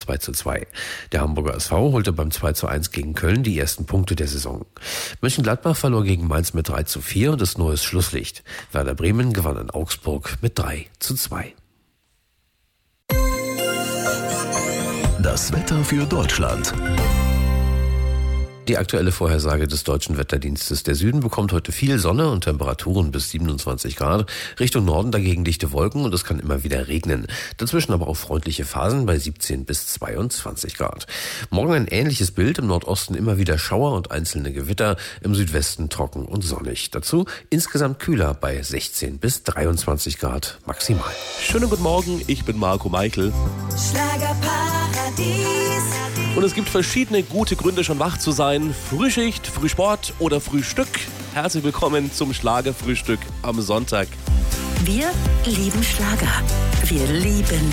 2:2. Der Hamburger SV holte beim 2:1 gegen Köln die ersten Punkte der Saison. Mönchengladbach verlor gegen Mainz mit 3:4 und ist neues Schlusslicht. Werder Bremen gewann in Augsburg mit 3:2. Das Wetter für Deutschland. Die aktuelle Vorhersage des Deutschen Wetterdienstes: Der Süden bekommt heute viel Sonne und Temperaturen bis 27 Grad. Richtung Norden dagegen dichte Wolken und es kann immer wieder regnen. Dazwischen aber auch freundliche Phasen bei 17 bis 22 Grad. Morgen ein ähnliches Bild, im Nordosten immer wieder Schauer und einzelne Gewitter, im Südwesten trocken und sonnig. Dazu insgesamt kühler bei 16 bis 23 Grad maximal. Schönen guten Morgen, ich bin Marco Meichel. Schlagerparadies. Und es gibt verschiedene gute Gründe, schon wach zu sein. Frühschicht, Frühsport oder Frühstück. Herzlich willkommen zum Schlagerfrühstück am Sonntag. Wir lieben Schlager. Wir lieben